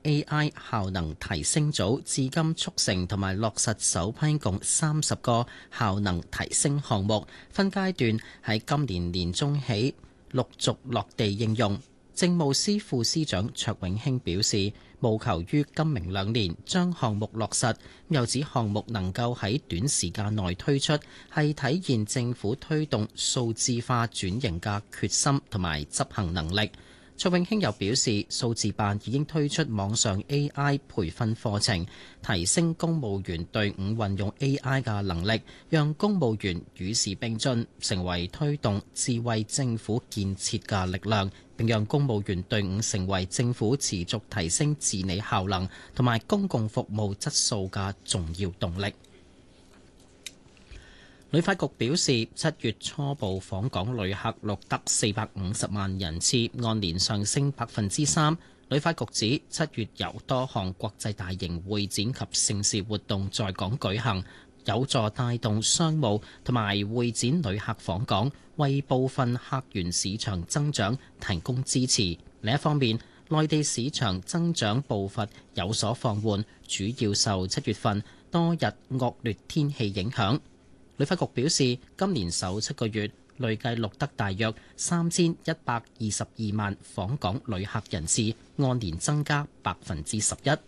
AI 效能提升組至今促成同埋落實首批共30個效能提升項目，分階段喺今年年中起陸續落地應用。政務司副司長卓永興表示，務求於今明兩年將項目落實，又指項目能夠喺短時間內推出，係體現政府推動數字化轉型嘅決心同埋執行能力。卓永興又表示，數字辦已經推出網上 AI 培訓課程，提升公務員隊伍運用 AI 嘅能力，讓公務員與時並進，成為推動智慧政府建設嘅力量，並讓公務員隊伍成為政府持續提升治理效能同埋公共服務質素嘅重要動力。旅發局表示，7月初步訪港旅客錄得450萬人次，按年上升3%。旅發局指，7月有多項國際大型會展及盛事活動在港舉行，有助帶動商務同埋會展旅客訪港，為部分客源市場增長提供支持。另一方面，內地市場增長步伐有所放緩，主要受7月份多日惡劣天氣影響。旅發局表示，今年首7個月累計錄得大約3122萬訪港旅客人次，按年增加11%。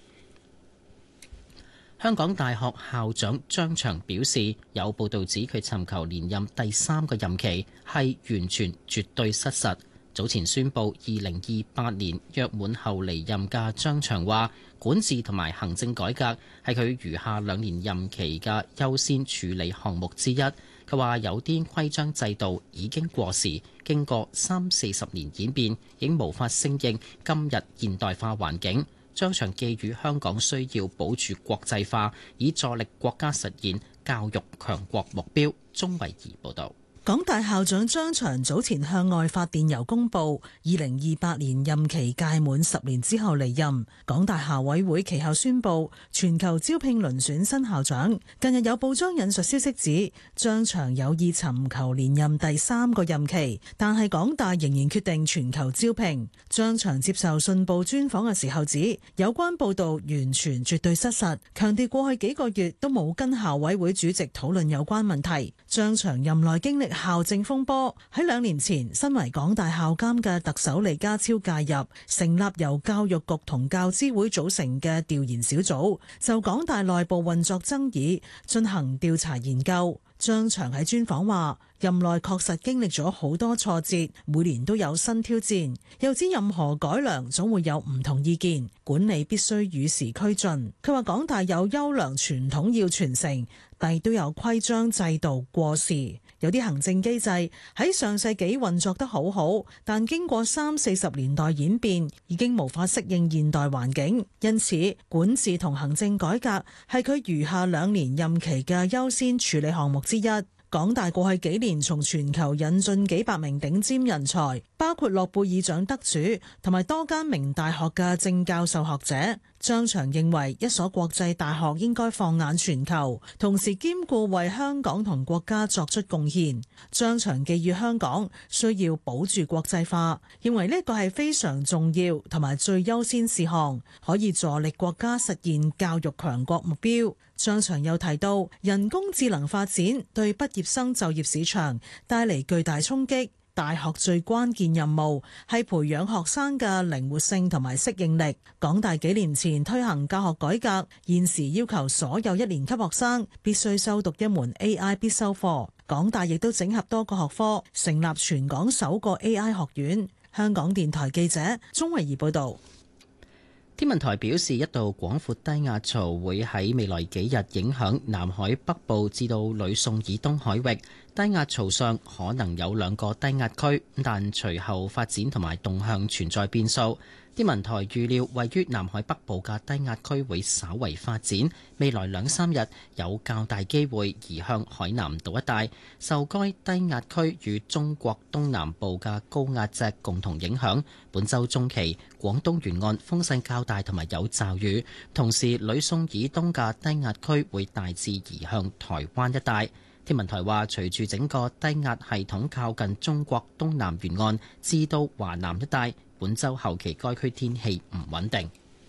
香港大學校長張翔表示，有報道指佢尋求連任第3個任期係完全絕對失實。早前宣布2028年約滿後離任嘅張翔話，管治同埋行政改革係佢餘下2年任期嘅優先處理項目之一。佢話有啲規章制度已經過時，經過30-40年演變，已經無法適應今日現代化環境。張翔寄語香港需要保住國際化，以助力國家實現教育強國目標。鍾慧儀報導。 港大校長張翔早前向外發電郵公佈，2028年任期屆滿10年之後離任。港大校委會其後宣佈全球招聘遴選新校長。近日有報章引述消息指，張翔有意尋求連任第3個任期，但係港大仍然決定全球招聘。張翔接受信報專訪嘅時候指，有關報導完全絕對失實，強調過去幾個月都冇跟校委會主席討論有關問題。張翔任內經歷校政風波，喺2年前，身為港大校監嘅特首李家超介入，成立由教育局同教資會組成嘅調研小組，就港大內部運作爭議進行調查研究。張翔喺專訪話，任內確實經歷咗好多挫折，每年都有新挑戰，又指任何改良總會有唔同意見，管理必須與時俱進。佢話港大有優良傳統要傳承，但都有規章制度過時，有啲行政機制喺上世紀運作得好好，但經過30-40年代演變，已經無法適應現代環境。因此，管治同行政改革係佢餘下2年任期嘅優先處理項目之一。港大過去幾年從全球引進幾百名頂尖人才，包括諾貝爾獎得主同埋多間名大學嘅正教授學者。張翔認為一所國際大學應該放眼全球，同時兼顧為香港同國家作出貢獻。張翔寄語香港需要保住國際化，認為呢個係非常重要同埋最優先事項，可以助力國家實現教育強國目標。張翔又提到，人工智能發展對畢業生就業市場帶嚟巨大衝擊。大學最關鍵任務係培養學生嘅靈活性同埋適應力。港大幾年前推行教學改革，現時要求所有1年級學生必須修讀一門 AI 必修課。港大亦都整合多個學科，成立全港首個 AI 學院。香港電台記者鍾慧儀報道。 天文台表示，一道廣闊低壓槽會喺未來幾日影響南海北部至到呂宋以東海域。低壓槽上可能有2個低壓區，但隨後發展同埋動向存在變數。天文台預料，位於南海北部嘅低壓區會稍為發展，未來2-3日有較大機會移向海南島一帶。受該低壓區與中國東南部嘅高壓脊共同影響，本週中期廣東沿岸風勢較大同埋有驟雨，同時呂宋以東嘅低壓區會大致移向台灣一帶。天文台話，隨住整個低壓系統靠近中國東南沿岸至到華南一帶，本週後期該區天氣唔穩定。